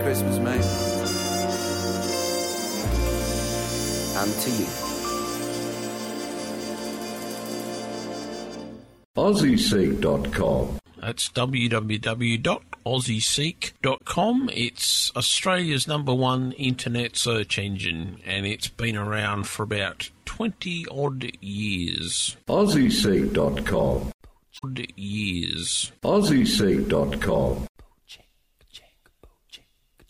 Christmas, mate. And to you. AussieSeek.com. That's www.aussieseek.com. It's Australia's #1 internet search engine, and it's been around for about 20-odd years. AussieSeek.com. Years. AussieSeek.com.